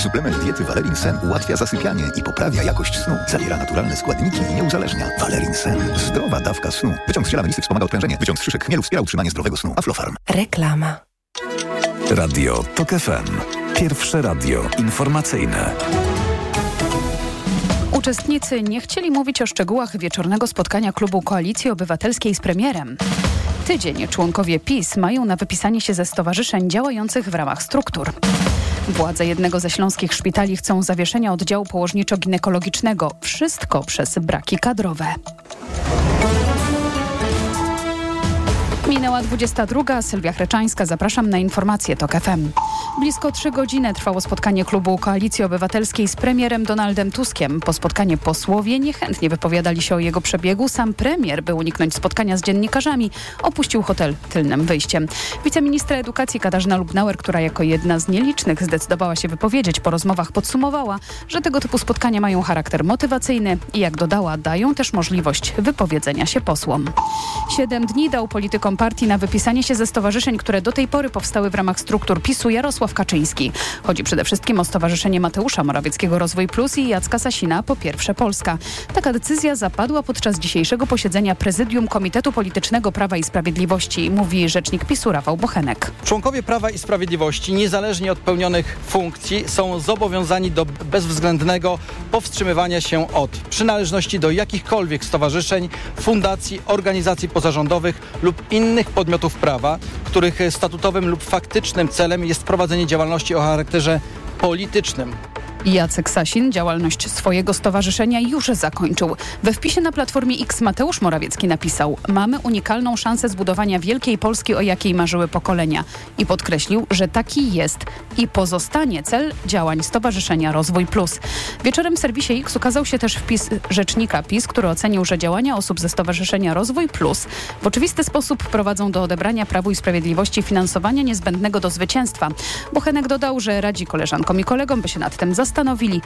Suplement diety Valerin Sen ułatwia zasypianie i poprawia jakość snu. Zawiera naturalne składniki i nie uzależnia. Valerin Sen. Zdrowa dawka snu. Wyciąg z ziela melisy wspomaga odprężenie. Wyciąg z szyszek chmielu wspiera utrzymanie zdrowego snu. Aflofarm. Reklama. Radio TOK FM. Pierwsze radio informacyjne. Uczestnicy nie chcieli mówić o szczegółach wieczornego spotkania klubu Koalicji Obywatelskiej z premierem. Tydzień członkowie PiS mają na wypisanie się ze stowarzyszeń działających w ramach struktur. Władze jednego ze śląskich szpitali chcą zawieszenia oddziału położniczo-ginekologicznego. Wszystko przez braki kadrowe. Minęła 22. Sylwia Chreczańska. Zapraszam na informacje TOK FM. Blisko 3 godziny trwało spotkanie klubu Koalicji Obywatelskiej z premierem Donaldem Tuskiem. Po spotkaniu posłowie niechętnie wypowiadali się o jego przebiegu. Sam premier, by uniknąć spotkania z dziennikarzami, opuścił hotel tylnym wyjściem. Wiceministra edukacji Katarzyna Lubnauer, która jako jedna z nielicznych zdecydowała się wypowiedzieć po rozmowach, podsumowała, że tego typu spotkania mają charakter motywacyjny i jak dodała, dają też możliwość wypowiedzenia się posłom. 7 dni dał politykom partii na wypisanie się ze stowarzyszeń, które do tej pory powstały w ramach struktur PiS-u Jarosław Kaczyński. Chodzi przede wszystkim o Stowarzyszenie Mateusza Morawieckiego Rozwój Plus i Jacka Sasina Po Pierwsze Polska. Taka decyzja zapadła podczas dzisiejszego posiedzenia Prezydium Komitetu Politycznego Prawa i Sprawiedliwości, mówi rzecznik PiS-u Rafał Bochenek. Członkowie Prawa i Sprawiedliwości, niezależnie od pełnionych funkcji, są zobowiązani do bezwzględnego powstrzymywania się od przynależności do jakichkolwiek stowarzyszeń, fundacji, organizacji pozarządowych lub innych podmiotów prawa, których statutowym lub faktycznym celem jest prowadzenie działalności o charakterze politycznym. Jacek Sasin działalność swojego stowarzyszenia już zakończył. We wpisie na Platformie X Mateusz Morawiecki napisał: mamy unikalną szansę zbudowania wielkiej Polski, o jakiej marzyły pokolenia. I podkreślił, że taki jest i pozostanie cel działań Stowarzyszenia Rozwój Plus. Wieczorem w serwisie X ukazał się też wpis rzecznika PiS, który ocenił, że działania osób ze Stowarzyszenia Rozwój Plus w oczywisty sposób prowadzą do odebrania Prawu i Sprawiedliwości finansowania niezbędnego do zwycięstwa. Bochenek dodał, że radzi koleżankom i kolegom, by się nad tym zastanowili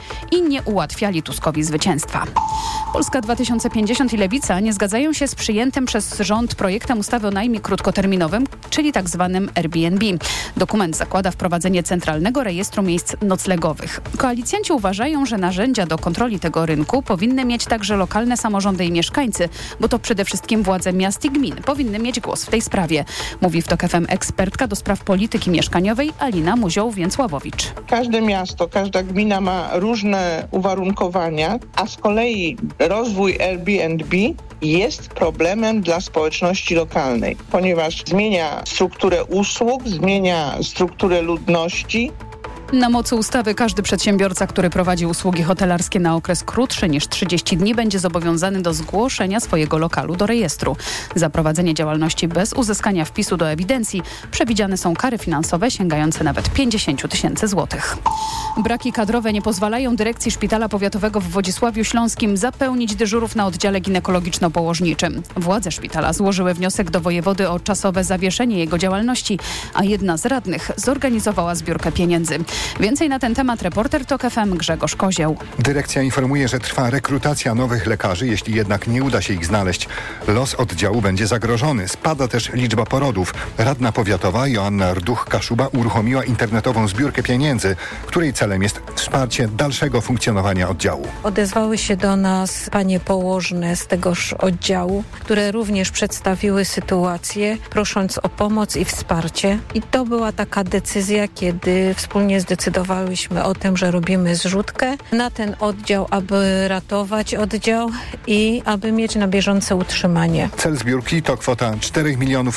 i nie ułatwiali Tuskowi zwycięstwa. Polska 2050 i Lewica nie zgadzają się z przyjętym przez rząd projektem ustawy o najmie krótkoterminowym, czyli tak zwanym Airbnb. Dokument zakłada wprowadzenie centralnego rejestru miejsc noclegowych. Koalicjanci uważają, że narzędzia do kontroli tego rynku powinny mieć także lokalne samorządy i mieszkańcy, bo to przede wszystkim władze miast i gmin powinny mieć głos w tej sprawie, mówi w TOK FM ekspertka do spraw polityki mieszkaniowej Alina Muzioł-Więcławowicz. Każde miasto, każda gmina ma różne uwarunkowania, a z kolei rozwój Airbnb jest problemem dla społeczności lokalnej, ponieważ zmienia strukturę usług, zmienia strukturę ludności. Na mocy ustawy każdy przedsiębiorca, który prowadzi usługi hotelarskie na okres krótszy niż 30 dni będzie zobowiązany do zgłoszenia swojego lokalu do rejestru. Za prowadzenie działalności bez uzyskania wpisu do ewidencji przewidziane są kary finansowe sięgające nawet 50 000 złotych. Braki kadrowe nie pozwalają dyrekcji Szpitala Powiatowego w Wodzisławiu Śląskim zapełnić dyżurów na oddziale ginekologiczno-położniczym. Władze szpitala złożyły wniosek do wojewody o czasowe zawieszenie jego działalności, a jedna z radnych zorganizowała zbiórkę pieniędzy. Więcej na ten temat reporter TOK FM Grzegorz Kozieł. Dyrekcja informuje, że trwa rekrutacja nowych lekarzy. Jeśli jednak nie uda się ich znaleźć, los oddziału będzie zagrożony. Spada też liczba porodów. Radna powiatowa Joanna Rduch-Kaszuba uruchomiła internetową zbiórkę pieniędzy, której celem jest wsparcie dalszego funkcjonowania oddziału. Odezwały się do nas panie położne z tegoż oddziału, które również przedstawiły sytuację, prosząc o pomoc i wsparcie. I to była taka decyzja, kiedy wspólnie zdecydowałyśmy o tym, że robimy zrzutkę na ten oddział, aby ratować oddział i aby mieć na bieżące utrzymanie. Cel zbiórki to kwota 4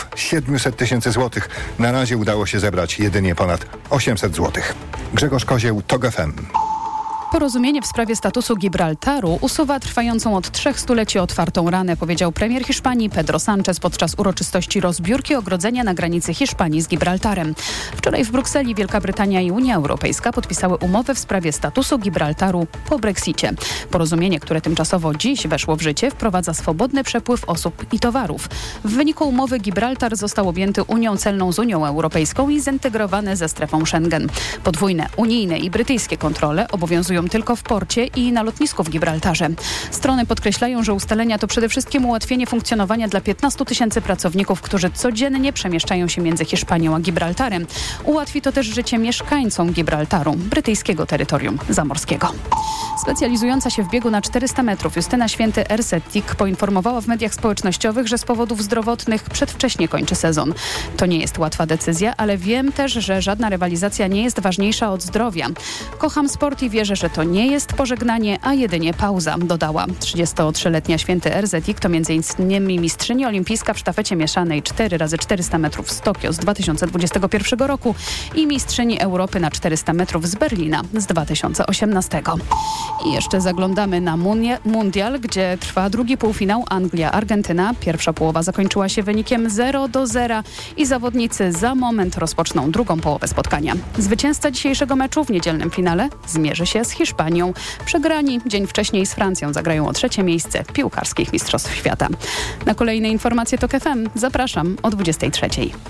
700 000 złotych. Na razie udało się zebrać jedynie ponad 800 złotych. Grzegorz Kozieł, TOK FM. Porozumienie w sprawie statusu Gibraltaru usuwa trwającą od 3 stuleci otwartą ranę, powiedział premier Hiszpanii Pedro Sánchez podczas uroczystości rozbiórki ogrodzenia na granicy Hiszpanii z Gibraltarem. Wczoraj w Brukseli Wielka Brytania i Unia Europejska podpisały umowę w sprawie statusu Gibraltaru po Brexicie. Porozumienie, które tymczasowo dziś weszło w życie, wprowadza swobodny przepływ osób i towarów. W wyniku umowy Gibraltar został objęty Unią Celną z Unią Europejską i zintegrowany ze strefą Schengen. Podwójne unijne i brytyjskie kontrole obowiązują lądują tylko w porcie i na lotnisku w Gibraltarze. Strony podkreślają, że ustalenia to przede wszystkim ułatwienie funkcjonowania dla 15 000 pracowników, którzy codziennie przemieszczają się między Hiszpanią a Gibraltarem. Ułatwi to też życie mieszkańcom Gibraltaru, brytyjskiego terytorium zamorskiego. Specjalizująca się w biegu na 400 metrów Justyna Święty-Ercetik poinformowała w mediach społecznościowych, że z powodów zdrowotnych przedwcześnie kończy sezon. To nie jest łatwa decyzja, ale wiem też, że żadna rywalizacja nie jest ważniejsza od zdrowia. Kocham sport i wierzę, że to nie jest pożegnanie, a jedynie pauza, dodała. 33-letnia Święty-Ercetik to m.in. mistrzyni olimpijska w sztafecie mieszanej 4x400 metrów z Tokio z 2021 roku i mistrzyni Europy na 400 metrów z Berlina z 2018. I jeszcze zaglądamy na mundial, gdzie trwa drugi półfinał Anglia-Argentyna. Pierwsza połowa zakończyła się wynikiem 0-0 i zawodnicy za moment rozpoczną drugą połowę spotkania. Zwycięzca dzisiejszego meczu w niedzielnym finale zmierzy się z Hiszpanią. Przegrani dzień wcześniej z Francją zagrają o 3. miejsce piłkarskich mistrzostw świata. Na kolejne informacje TOK FM zapraszam o 23.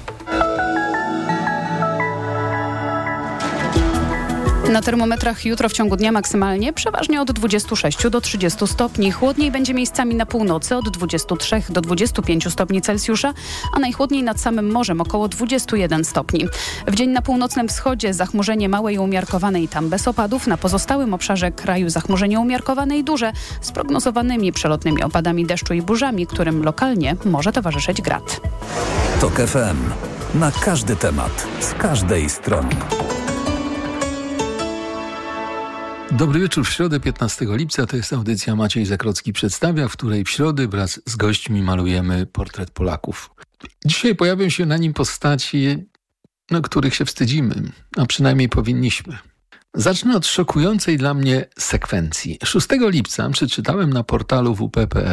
Na termometrach jutro w ciągu dnia maksymalnie przeważnie od 26 do 30 stopni. Chłodniej będzie miejscami na północy od 23 do 25 stopni Celsjusza, a najchłodniej nad samym morzem około 21 stopni. W dzień na północnym wschodzie zachmurzenie małe i umiarkowane i tam bez opadów. Na pozostałym obszarze kraju zachmurzenie umiarkowane i duże z prognozowanymi przelotnymi opadami deszczu i burzami, którym lokalnie może towarzyszyć grad. TOK FM. Na każdy temat, z każdej strony. Dobry wieczór. W środę 15 lipca to jest audycja Maciej Zakrocki przedstawia, w której w środę wraz z gośćmi malujemy portret Polaków. Dzisiaj pojawią się na nim postaci, których się wstydzimy, a przynajmniej powinniśmy. Zacznę od szokującej dla mnie sekwencji. 6 lipca przeczytałem na portalu wp.pl